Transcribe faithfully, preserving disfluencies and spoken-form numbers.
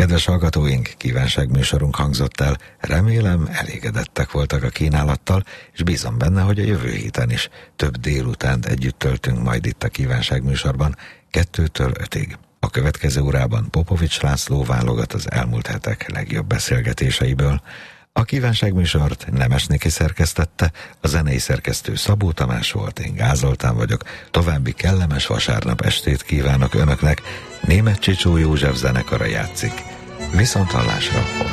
Kedves hallgatóink, kívánságműsorunk hangzott el, remélem elégedettek voltak a kínálattal, és bízom benne, hogy a jövő héten is több délutánt együtt töltünk majd itt a kívánságműsorban kettőtől ötig. A következő órában Popovics László válogat az elmúlt hetek legjobb beszélgetéseiből. A kívánságműsort Nemes Niki szerkesztette, a zenei szerkesztő Szabó Tamás volt, én Gáz Zoltán vagyok. További kellemes vasárnap estét kívánok önöknek, Németh Csicsó József zenekara játszik. Viszont hallásra!